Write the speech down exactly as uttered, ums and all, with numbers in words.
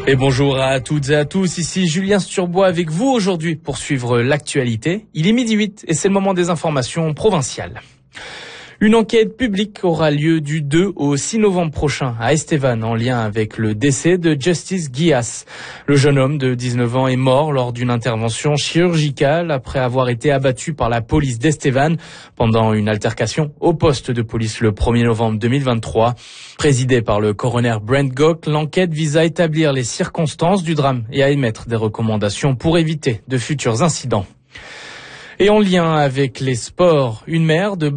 Et bonjour à toutes et à tous, ici Julien Sturbois avec vous aujourd'hui pour suivre l'actualité. Il est midi huit et c'est le moment des informations provinciales. Une enquête publique aura lieu du deux au six novembre prochain à Estevan en lien avec le décès de Justice Guias. Le jeune homme de dix-neuf ans est mort lors d'une intervention chirurgicale après avoir été abattu par la police d'Estevan pendant une altercation au poste de police le premier novembre deux mille vingt-trois. Présidée par le coroner Brent Gock, l'enquête vise à établir les circonstances du drame et à émettre des recommandations pour éviter de futurs incidents. Et en lien avec les sports, une mère de